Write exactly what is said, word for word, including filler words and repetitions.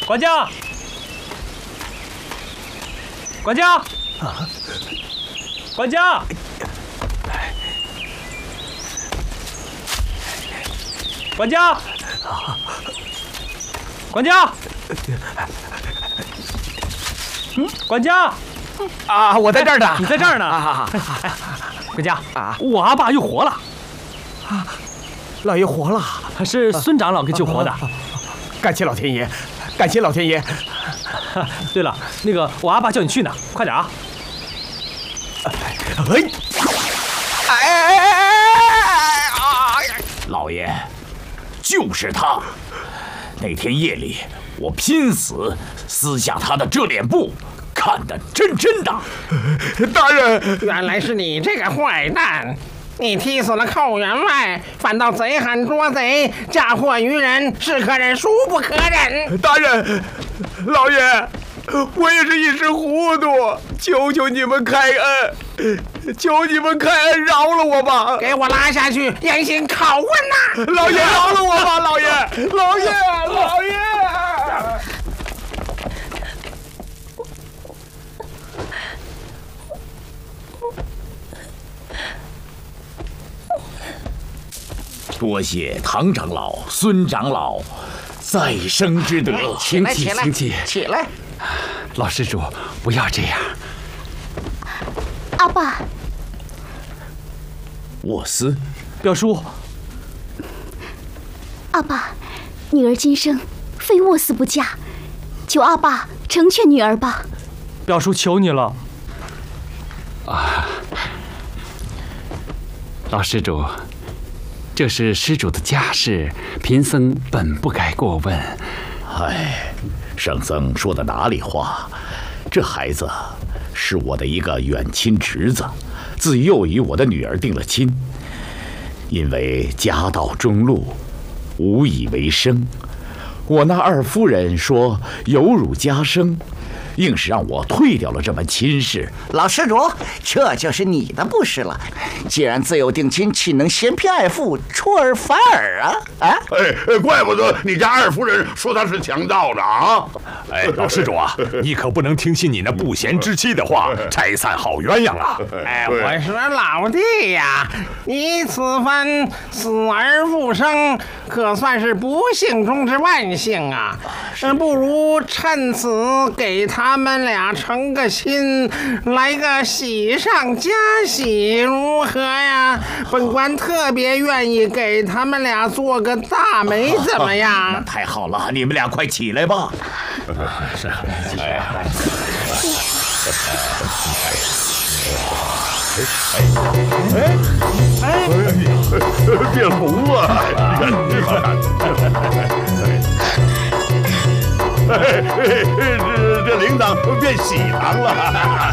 管家，管家，啊，管家，管家，管家，嗯，管家， 啊，我在这儿呢， 你在这儿呢。 啊， 管家啊，我阿爸又活了。 啊，老爷活了， 是孙长老给救活的。 感谢老天爷，感谢老天爷。 对了，那个我阿爸叫你去呢，快点啊！ 哎，哎哎哎！ 老爷，就是他。那天夜里，我拼死撕下他的遮脸布，看得真真的。 大人， 原来是你这个坏蛋！你踢死了寇员外，反倒贼喊捉贼，嫁祸于人，是可忍，孰不可忍！ 大人，老爷，我也是一时糊涂，求求你们开恩，求你们开恩，饶了我吧！ 给我拉下去，严刑拷问呐！ 老爷，饶了我吧！老爷，老爷，老爷！ 多谢唐长老、孙长老再生之德。 起来，起来， 请起， 起来！ 老施主，不要这样。 阿爸， 沃斯， 表叔， 阿爸，女儿今生非沃斯不嫁，求阿爸成全女儿吧。 表叔求你了。 啊，老施主。这是施主的家事，贫僧本不该过问。 哎，圣僧说的哪里话？这孩子是我的一个远亲侄子，自幼与我的女儿定了亲。因为家道中落，无以为生，我那二夫人说有辱家声，硬是让我退掉了这门亲事。 老施主，这就是你的不是了。既然自有定亲，岂能嫌贫爱富，出尔反尔啊？啊！ 哎，怪不得你家二夫人说他是强盗呢啊！ 哎，老施主啊，你可不能听信你那不贤之妻的话，拆散好鸳鸯啊！ 哎，我说老弟呀，你此番死而复生，可算是不幸中之万幸啊！不如趁此给他们俩成个亲，来个喜上加喜，如何呀？本官特别愿意给他们俩做个大媒，怎么样？ 那太好了，你们俩快起来吧。 是， 哎， 哎哎哎，变红了！你看，你看，这这铃铛变喜糖了。